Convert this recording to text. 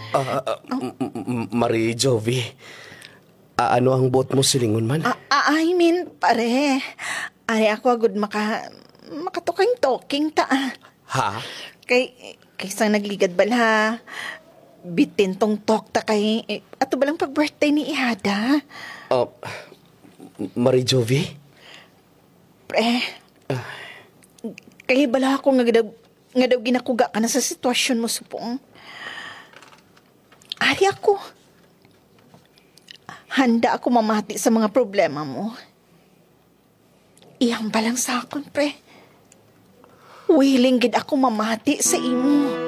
Marie Jovi, ano ang bot mo silingon man? I mean, pare, ari ako agad makatukang talking ta. Ha? Kaysa nagligad bala, bitin tong talk ta kay, ato balang pag-birthday ni Ihada. Marie Jovi? Pre, kaya bala ako nga daw ginakuga ka na sa sitwasyon mo, supong. Ari ako. Handa ako mamati sa mga problema mo. Iyang balang sa akon, pre. Willing gid ako mamati sa imo.